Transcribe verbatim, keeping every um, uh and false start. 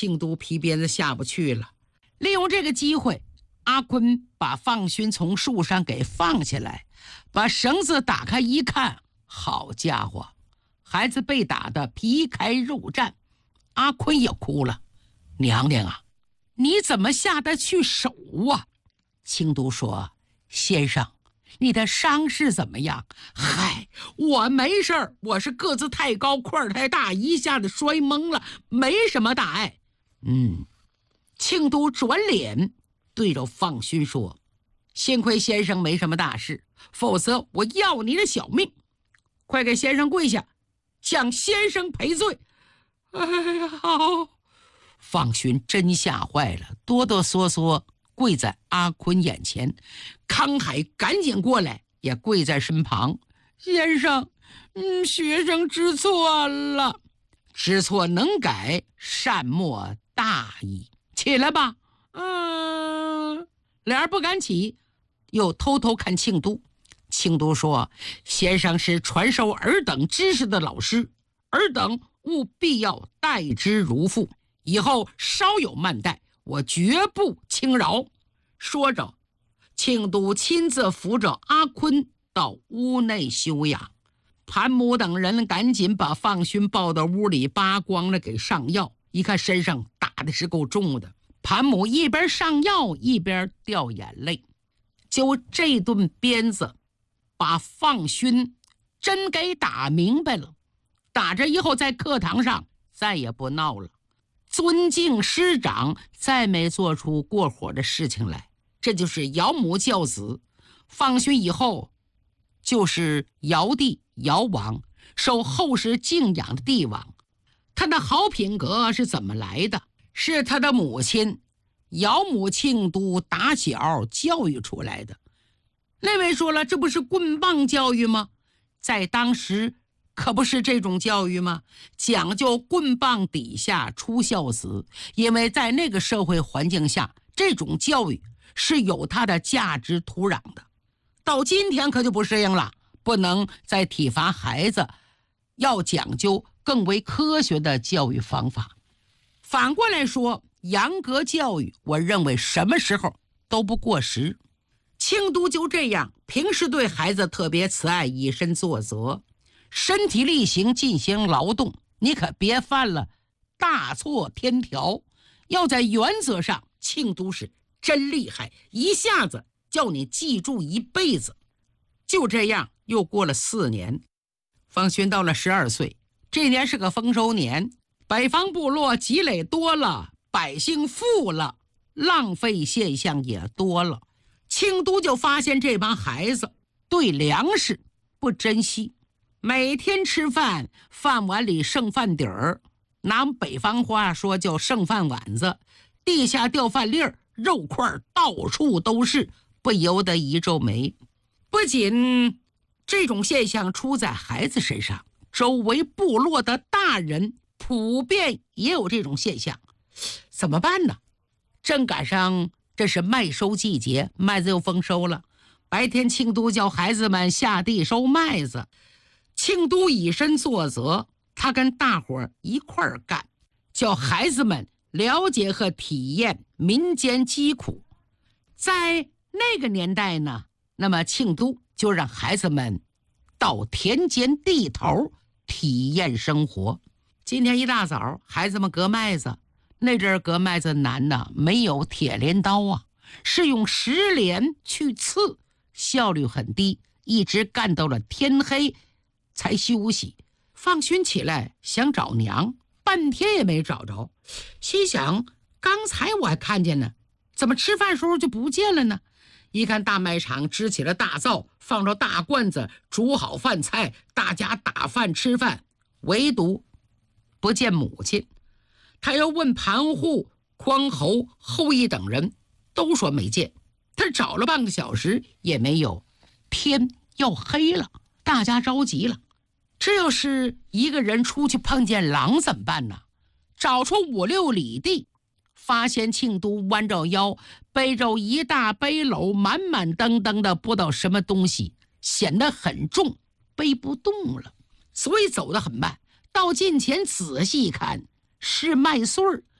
庆都皮鞭子下不去了。利用这个机会，阿坤把放勋从树上给放下来，把绳子打开一看，好家伙，孩子被打得皮开肉绽。阿坤也哭了，娘娘啊，你怎么下得去手啊？庆都说，先生，你的伤势怎么样？嗨，我没事儿，我是个子太高，块儿太大，一下子摔懵了，没什么大碍。嗯，庆都转脸对着放勋说，幸亏先生没什么大事，否则我要你的小命。快给先生跪下，向先生赔罪。哎呀，好！放勋真吓坏了，哆哆嗦嗦跪在阿坤眼前。康海赶紧过来，也跪在身旁。先生，嗯，学生知错了。知错能改，善莫大矣。起来吧。嗯，俩人不敢起，又偷偷看庆都。庆都说，先生是传授尔等知识的老师，尔等务必要待之如父，以后稍有慢待，我绝不轻饶。说着，庆都亲自扶着阿坤到屋内休养。盘母等人赶紧把放勋抱到屋里，扒光了给上药。一看身上打的是够重的，盘母一边上药一边掉眼泪。就这顿鞭子把放勋真给打明白了。打着以后在课堂上再也不闹了，尊敬师长，再没做出过火的事情来。这就是姚母教子。放勋以后就是姚帝姚王，受后世敬仰的帝王。他的好品格是怎么来的？是他的母亲姚母庆都打小教育出来的。那位说了，这不是棍棒教育吗？在当时可不是这种教育吗？讲究棍棒底下出孝子，因为在那个社会环境下，这种教育是有它的价值土壤的。到今天可就不适应了，不能再体罚孩子，要讲究更为科学的教育方法。反过来说，严格教育，我认为什么时候都不过时。庆都就这样，平时对孩子特别慈爱，以身作则，身体力行进行劳动。你可别犯了大错天条，要在原则上，庆都是真厉害，一下子叫你记住一辈子。就这样又过了四年，放勋到了十二岁，这年是个丰收年，北方部落积累多了，百姓富了，浪费现象也多了。庆都就发现这帮孩子对粮食不珍惜，每天吃饭饭碗里剩饭底儿，拿我们北方话说叫剩饭碗子，地下掉饭粒儿，肉块到处都是，不由得一皱眉。不仅这种现象出在孩子身上，周围部落的大人普遍也有这种现象。怎么办呢？正赶上这是麦收季节，麦子又丰收了。白天庆都叫孩子们下地收麦子，庆都以身作则，他跟大伙儿一块儿干，叫孩子们了解和体验民间疾苦。在那个年代呢，那么庆都就让孩子们到田间地头体验生活。今天一大早，孩子们割麦子，那阵儿割麦子难呐，没有铁镰刀啊，是用石镰去刺，效率很低，一直干到了天黑才休息。放勋起来想找娘，半天也没找着，心想刚才我还看见呢，怎么吃饭时候就不见了呢？一看大卖场支起了大灶，放着大罐子，煮好饭菜，大家打饭吃饭，唯独不见母亲。他又问盘户、匡侯、后羿等人，都说没见。他找了半个小时也没有，天要黑了，大家着急了。这要是一个人出去碰见狼怎么办呢？找出五六里地，发现庆都弯着腰，背着一大背篓，满满登登的，不知道什么东西，显得很重，背不动了，所以走得很慢。到近前仔细看，是麦穗儿，